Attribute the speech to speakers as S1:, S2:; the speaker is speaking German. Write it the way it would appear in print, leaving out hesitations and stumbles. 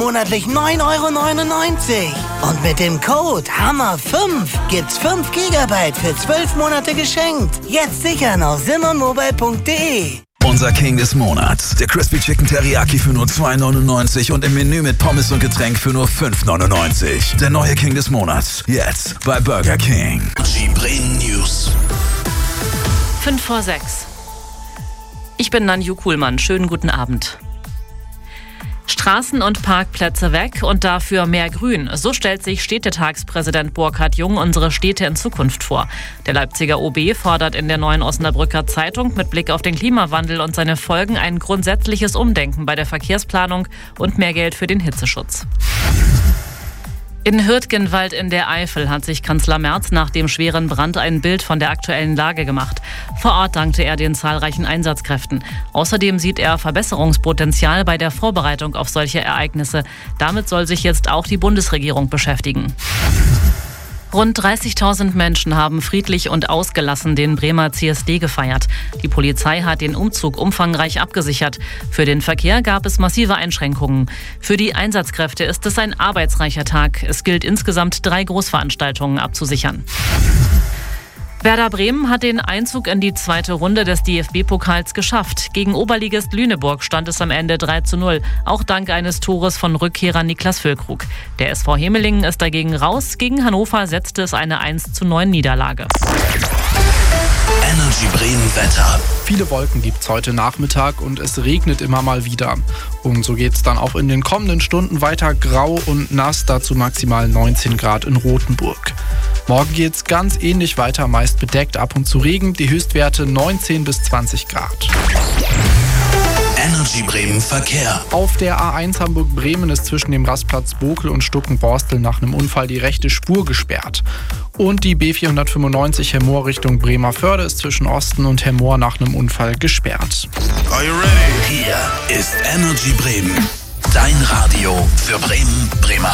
S1: monatlich 9,99 €. Und mit dem Code HAMMER5 gibt's 5 GB für 12 Monate geschenkt. Jetzt sichern auf simonmobile.de.
S2: Unser King des Monats. Der Crispy Chicken Teriyaki für nur 2,99 € und im Menü mit Pommes und Getränk für nur 5,99 €. Der neue King des Monats. Jetzt bei Burger King.
S3: Bremen News.
S4: 5:06. Ich bin Nanju Kuhlmann. Schönen guten Abend. Straßen und Parkplätze weg und dafür mehr Grün. So stellt sich Städtetagspräsident Burkhard Jung unsere Städte in Zukunft vor. Der Leipziger OB fordert in der Neuen Osnabrücker Zeitung mit Blick auf den Klimawandel und seine Folgen ein grundsätzliches Umdenken bei der Verkehrsplanung und mehr Geld für den Hitzeschutz. In Hürtgenwald in der Eifel hat sich Kanzler Merz nach dem schweren Brand ein Bild von der aktuellen Lage gemacht. Vor Ort dankte er den zahlreichen Einsatzkräften. Außerdem sieht er Verbesserungspotenzial bei der Vorbereitung auf solche Ereignisse. Damit soll sich jetzt auch die Bundesregierung beschäftigen. Rund 30.000 Menschen haben friedlich und ausgelassen den Bremer CSD gefeiert. Die Polizei hat den Umzug umfangreich abgesichert. Für den Verkehr gab es massive Einschränkungen. Für die Einsatzkräfte ist es ein arbeitsreicher Tag. Es gilt insgesamt 3 Großveranstaltungen abzusichern. Werder Bremen hat den Einzug in die zweite Runde des DFB-Pokals geschafft. Gegen Oberligist Lüneburg stand es am Ende 3:0, auch dank eines Tores von Rückkehrer Niklas Füllkrug. Der SV Hemelingen ist dagegen raus. Gegen Hannover setzte es eine 1:9 Niederlage.
S3: Energy Bremen Wetter.
S5: Viele Wolken gibt es heute Nachmittag und es regnet immer mal wieder. Und so geht es dann auch in den kommenden Stunden weiter grau und nass, dazu maximal 19 Grad in Rothenburg. Morgen geht es ganz ähnlich weiter, meist bedeckt, ab und zu Regen, die Höchstwerte 19 bis 20 Grad.
S3: Energy Bremen Verkehr.
S5: Auf der A1 Hamburg-Bremen ist zwischen dem Rastplatz Bokel und Stuckenborstel nach einem Unfall die rechte Spur gesperrt. Und die B495 Hemmoor Richtung Bremerförde ist zwischen Osten und Hemmoor nach einem Unfall gesperrt.
S3: Are you ready? Hier ist Energy Bremen. Dein Radio für Bremen, Bremerhaven.